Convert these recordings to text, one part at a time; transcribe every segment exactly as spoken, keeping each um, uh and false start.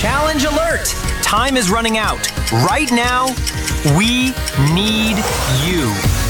Challenge alert! Time is running out. Right now, we need you.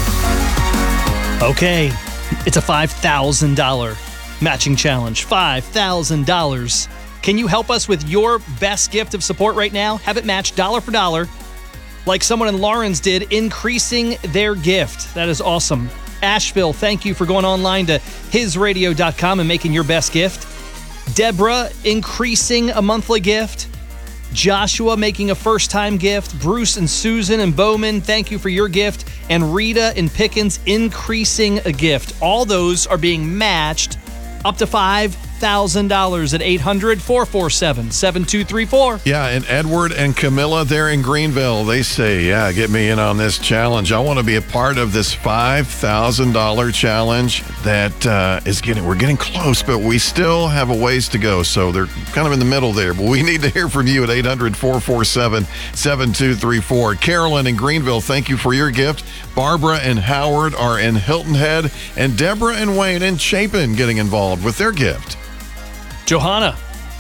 Okay, it's a five thousand dollars matching challenge. five thousand dollars. Can you help us with your best gift of support right now? Have it match dollar for dollar, like someone in Lawrence did, increasing their gift. That is awesome. Asheville, thank you for going online to his radio dot com and making your best gift. Deborah, increasing a monthly gift. Joshua, making a first-time gift. Bruce and Susan and Bowman, thank you for your gift. And Rita and Pickens, increasing a gift. All those are being matched up to five thousand dollars at eight hundred, four four seven, seven two three four. Yeah, and Edward and Camilla there in Greenville, they say, yeah, get me in on this challenge. I want to be a part of this five thousand dollars challenge that uh, is getting, we're getting close, but we still have a ways to go. So they're kind of in the middle there, but we need to hear from you at eight hundred, four four seven, seven two three four. Carolyn in Greenville, thank you for your gift. Barbara and Howard are in Hilton Head, and Deborah and Wayne in Chapin getting involved with their gift. Johanna.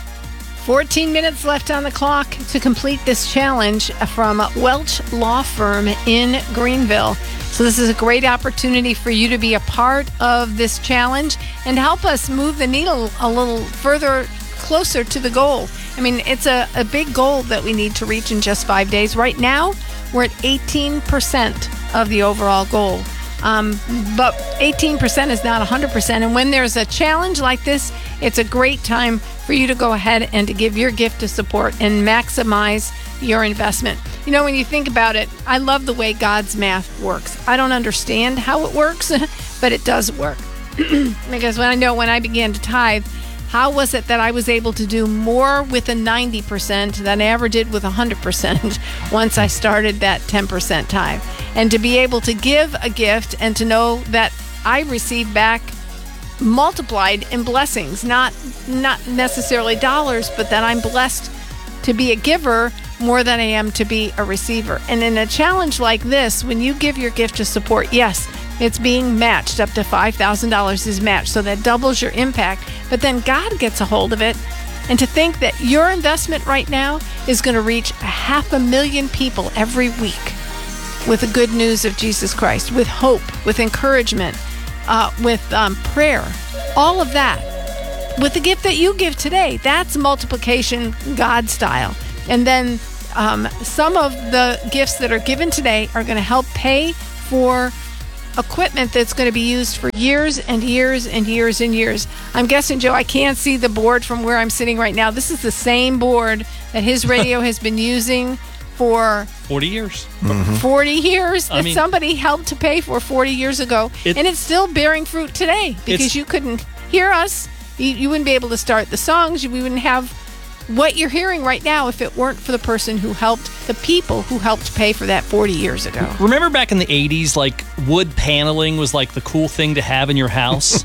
fourteen minutes left on the clock to complete this challenge from Welch Law Firm in Greenville. So this is a great opportunity for you to be a part of this challenge and help us move the needle a little further closer to the goal. I mean, it's a, a big goal that we need to reach in just five days. Right now, we're at eighteen percent of the overall goal. Um, but eighteen percent is not one hundred percent. And when there's a challenge like this, it's a great time for you to go ahead and to give your gift of support and maximize your investment. You know, when you think about it, I love the way God's math works. I don't understand how it works, but it does work. Because when I know when I began to tithe, how was it that I was able to do more with a ninety percent than I ever did with one hundred percent once I started that ten percent tithe? And to be able to give a gift and to know that I receive back multiplied in blessings, not not necessarily dollars, but that I'm blessed to be a giver more than I am to be a receiver. And in a challenge like this, when you give your gift of support, yes, it's being matched. Up to five thousand dollars is matched, so that doubles your impact. But then God gets a hold of it. And to think that your investment right now is going to reach a half a million people every week with the good news of Jesus Christ, with hope, with encouragement, uh, with um, prayer, all of that. With the gift that you give today, that's multiplication God style. And then um, some of the gifts that are given today are going to help pay for equipment that's going to be used for years and years and years and years. I'm guessing, Joe, I can't see the board from where I'm sitting right now. This is the same board that his radio has been using for forty years. Mm-hmm. forty years I that mean, somebody helped to pay for forty years ago. It, and it's still bearing fruit today because you couldn't hear us. You, you wouldn't be able to start the songs. We wouldn't have what you're hearing right now if it weren't for the person who helped, the people who helped pay for that forty years ago. Remember back in the eighties, like wood paneling was like the cool thing to have in your house?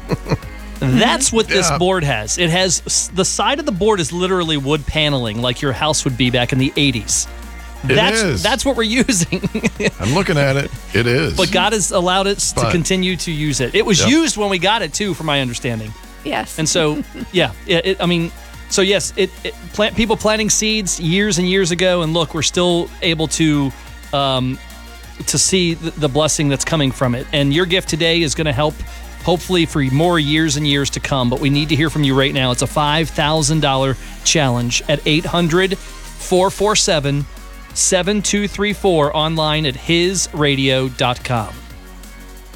That's what this Yeah. board has. It has, the side of the board is literally wood paneling like your house would be back in the eighties. It That's is. that's what we're using. I'm looking at it. It is. But God has allowed us to But- continue to use it. It was Yep. used when we got it too, from my understanding. Yes. And so, yeah, it, it, I mean, so yes, it, it plant, people planting seeds years and years ago, and look, we're still able to um, to see the, the blessing that's coming from it. And your gift today is going to help, hopefully, for more years and years to come. But we need to hear from you right now. It's a five thousand dollars challenge at eight hundred, four four seven, seven two three four, online at his radio dot com.